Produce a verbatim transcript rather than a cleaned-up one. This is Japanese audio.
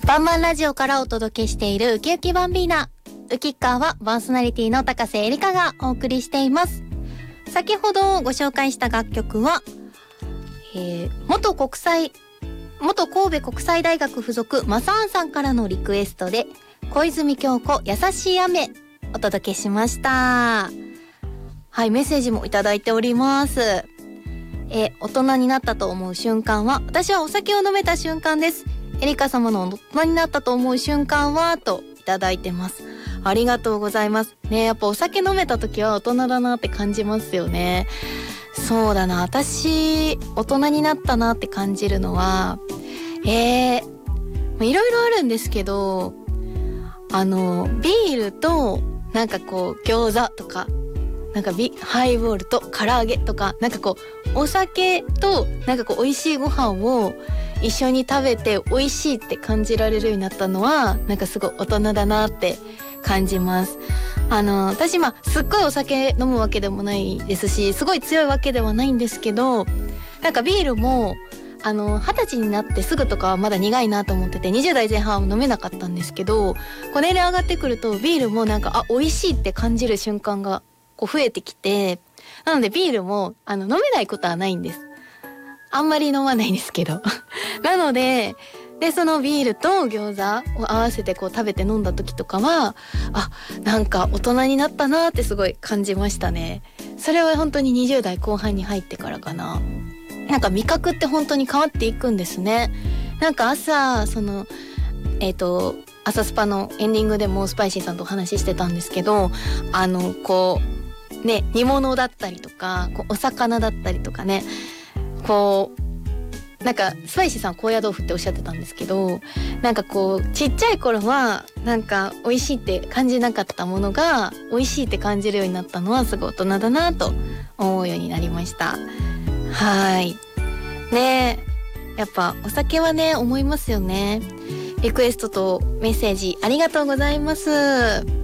バンバンラジオからお届けしているウキウキバンビーナ。ウキッカーはパーソナリティの高瀬えりかがお送りしています。先ほどご紹介した楽曲は、えー、元国際元神戸国際大学附属マサーンさんからのリクエストで、小泉京子優しい雨お届けしました。はい、メッセージもいただいております。え大人になったと思う瞬間は、私はお酒を飲めた瞬間です。エリカ様の大人になったと思う瞬間はといただいてます。ありがとうございますね。やっぱお酒飲めた時は大人だなって感じますよね。そうだな、私大人になったなって感じるのは、えー、いろいろあるんですけど、あのビールとなんかこう餃子とか、なんかビハイボールと唐揚げとか、なんかこうお酒となんかこう美味しいご飯を一緒に食べて美味しいって感じられるようになったのは、なんかすごい大人だなって感じます。あの私まあすっごいお酒飲むわけでもないですし、すごい強いわけではないんですけど、なんかビールもあの二十歳になってすぐとかはまだ苦いなと思ってて、にじゅう代前半は飲めなかったんですけど、こう年齢上がってくるとビールもなんかあ美味しいって感じる瞬間がこう増えてきて、なのでビールもあの飲めないことはないんです。あんまり飲まないんですけどなのででそのビールと餃子を合わせてこう食べて飲んだ時とかは、あなんか大人になったなってすごい感じましたね。それは本当ににじゅう代後半に入ってからかな。なんか味覚って本当に変わっていくんですね。なんか朝そのえっと朝スパのエンディングでもスパイシーさんとお話ししてたんですけど、あのこうね煮物だったりとか、こうお魚だったりとかね、こうなんかスパイシーさん高野豆腐っておっしゃってたんですけど、なんかこうちっちゃい頃はなんか美味しいって感じなかったものが美味しいって感じるようになったのはすごい大人だなと思うようになりました。はいねえ、やっぱお酒はね思いますよね。リクエストとメッセージありがとうございます。